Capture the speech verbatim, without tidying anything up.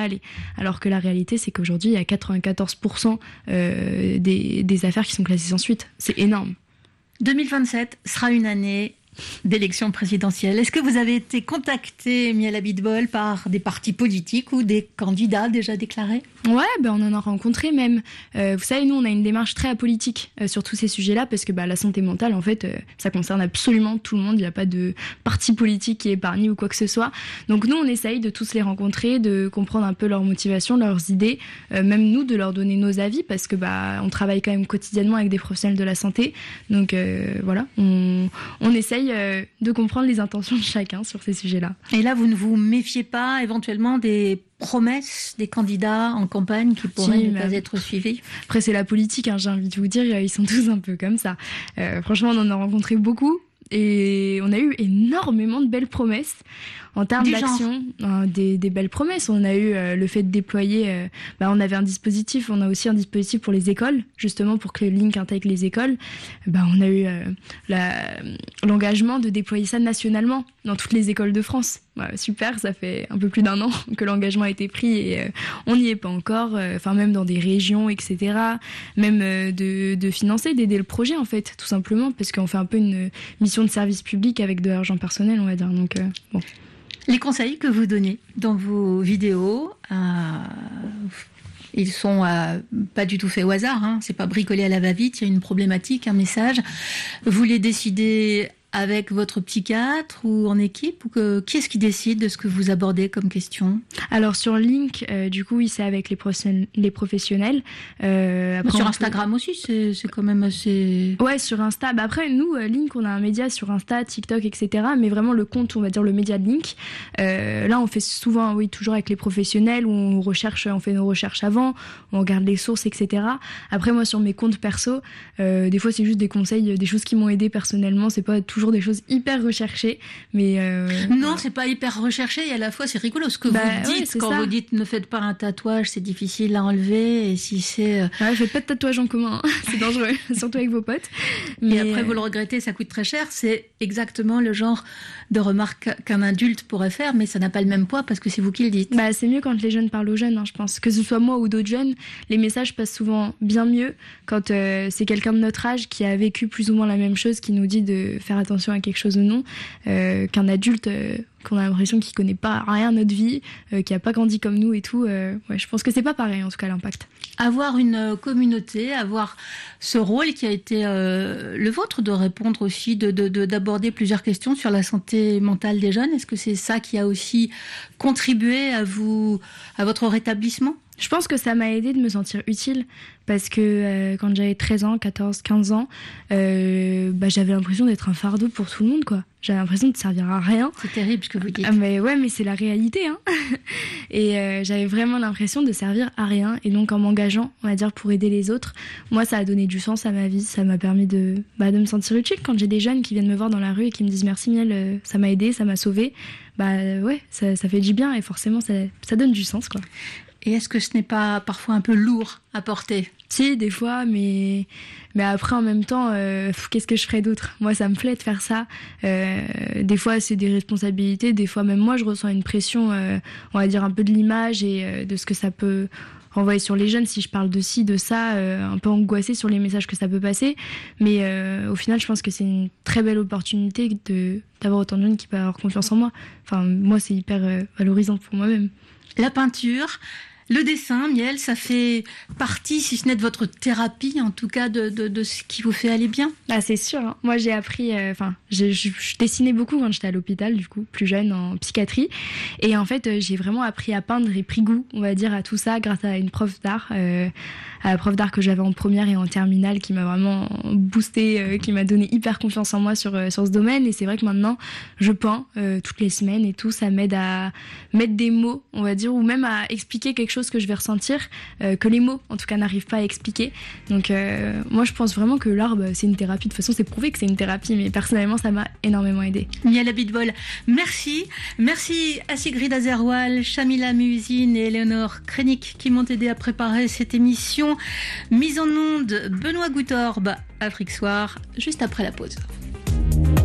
aller. Alors que la réalité, c'est qu'aujourd'hui, il y a quatre-vingt-quatorze pour cent euh, des, des affaires qui sont classées sans suite. C'est énorme. deux mille vingt-sept sera une année d'élection présidentielle. Est-ce que vous avez été contacté, Miel Abitbol, par des partis politiques ou des candidats déjà déclarés ? Ouais, ben on en a rencontré même. Euh, vous savez, nous, on a une démarche très apolitique euh, sur tous ces sujets-là parce que bah, la santé mentale, en fait, euh, ça concerne absolument tout le monde. Il n'y a pas de parti politique qui est épargné ou quoi que ce soit. Donc nous, on essaye de tous les rencontrer, de comprendre un peu leurs motivations, leurs idées, euh, même nous, de leur donner nos avis parce que bah, on travaille quand même quotidiennement avec des professionnels de la santé. Donc euh, voilà, on, on essaye de comprendre les intentions de chacun sur ces sujets-là. Et là, vous ne vous méfiez pas éventuellement des promesses des candidats en campagne qui pourraient si, ne pas être suivies ? Après, c'est la politique, hein, j'ai envie de vous dire, ils sont tous un peu comme ça. Euh, franchement, on en a rencontré beaucoup et on a eu énormément de belles promesses. En termes d'action, euh, des, des belles promesses. On a eu euh, le fait de déployer, euh, bah, on avait un dispositif, on a aussi un dispositif pour les écoles, justement pour que le Link intègre les écoles. Bah, on a eu euh, la, l'engagement de déployer ça nationalement dans toutes les écoles de France. Bah, super, ça fait un peu plus d'un an que l'engagement a été pris et euh, on n'y est pas encore. Enfin, euh, même dans des régions, et cetera. Même euh, de, de financer, d'aider le projet en fait, tout simplement, parce qu'on fait un peu une mission de service public avec de l'argent personnel, on va dire. Donc euh, bon. Les conseils que vous donnez dans vos vidéos, euh, ils sont euh, pas du tout faits au hasard, hein. C'est pas bricolé à la va-vite, il y a une problématique, un message. Vous les décidez avec votre psychiatre ou en équipe ou que, qui est-ce qui décide de ce que vous abordez comme question ? Alors sur Link, euh, du coup, oui, c'est avec les, professionnels. Les professionnels. Euh, après, sur Instagram peut... aussi, c'est, c'est quand même assez... Ouais, sur Insta. Bah après, nous, euh, Link, on a un média sur Insta, TikTok, et cetera. Mais vraiment le compte, on va dire le média de Link. Euh, là, on fait souvent, oui, toujours avec les professionnels où on recherche, on fait nos recherches avant, on regarde les sources, et cetera. Après, moi, sur mes comptes perso, euh, des fois, c'est juste des conseils, des choses qui m'ont aidé personnellement. C'est pas toujours des choses hyper recherchées, mais euh... non, c'est pas hyper recherché et à la fois c'est rigolo ce que bah, vous dites ouais, quand ça. Vous dites ne faites pas un tatouage, c'est difficile à enlever et si c'est ouais, faites pas de tatouage en commun, hein. C'est dangereux, surtout avec vos potes. Mais et après vous le regrettez, ça coûte très cher. C'est exactement le genre de remarque qu'un adulte pourrait faire, mais ça n'a pas le même poids parce que c'est vous qui le dites. Bah c'est mieux quand les jeunes parlent aux jeunes, hein, je pense. Que ce soit moi ou d'autres jeunes, les messages passent souvent bien mieux quand euh, c'est quelqu'un de notre âge qui a vécu plus ou moins la même chose, qui nous dit de faire attention à quelque chose ou non, euh, qu'un adulte euh, qu'on a l'impression qu'il connaît pas rien à notre vie, euh, qui a pas grandi comme nous et tout. Euh, ouais, je pense que c'est pas pareil en tout cas l'impact. Avoir une communauté, avoir ce rôle qui a été euh, le vôtre de répondre aussi, de, de, de, d'aborder plusieurs questions sur la santé mentale des jeunes. Est-ce que c'est ça qui a aussi contribué à vous, à votre rétablissement ? Je pense que ça m'a aidé de me sentir utile parce que euh, quand j'avais treize ans, quatorze, quinze ans, euh, bah, j'avais l'impression d'être un fardeau pour tout le monde, quoi. J'avais l'impression de servir à rien. C'est terrible ce que vous dites. Ah, mais ouais, mais c'est la réalité, hein. Et euh, j'avais vraiment l'impression de servir à rien. Et donc en m'engageant, on va dire, pour aider les autres, moi ça a donné du sens à ma vie. Ça m'a permis de, bah, de me sentir utile quand j'ai des jeunes qui viennent me voir dans la rue et qui me disent merci Miel, euh, ça m'a aidé, ça m'a sauvé. Bah ouais, ça, ça fait du bien et forcément ça, ça donne du sens, quoi. Et est-ce que ce n'est pas parfois un peu lourd à porter ? Si, des fois, mais, mais après, en même temps, euh, qu'est-ce que je ferais d'autre ? Moi, ça me plaît de faire ça. Euh, des fois, c'est des responsabilités. Des fois, même moi, je ressens une pression, euh, on va dire, un peu de l'image et euh, de ce que ça peut renvoyer sur les jeunes. Si je parle de ci, de ça, euh, un peu angoissée sur les messages que ça peut passer. Mais euh, au final, je pense que c'est une très belle opportunité de, d'avoir autant de jeunes qui peuvent avoir confiance en moi. Enfin, moi, c'est hyper euh, valorisant pour moi-même. La peinture... Le dessin, Miel, ça fait partie, si ce n'est de votre thérapie, en tout cas de, de, de ce qui vous fait aller bien. Ah, c'est sûr. Hein. Moi, j'ai appris... Enfin, euh, je, je, je dessinais beaucoup quand j'étais à l'hôpital, du coup, plus jeune, en psychiatrie. Et en fait, euh, j'ai vraiment appris à peindre et pris goût, on va dire, à tout ça grâce à une prof d'art, euh, à la prof d'art que j'avais en première et en terminale, qui m'a vraiment boosté, euh, qui m'a donné hyper confiance en moi sur, euh, sur ce domaine. Et c'est vrai que maintenant, je peins euh, toutes les semaines et tout. Ça m'aide à mettre des mots, on va dire, ou même à expliquer quelque chose que je vais ressentir, euh, que les mots en tout cas n'arrivent pas à expliquer. Donc euh, moi je pense vraiment que l'art bah, c'est une thérapie. De toute façon c'est prouvé que c'est une thérapie, mais personnellement ça m'a énormément aidé. Miel Abitbol, merci. Merci à Sigrid Azerwal, Chamila Muhsin et Eleonore Krenik qui m'ont aidé à préparer cette émission. Mise en onde Benoît Goutorbe, Afrique Soir, juste après la pause.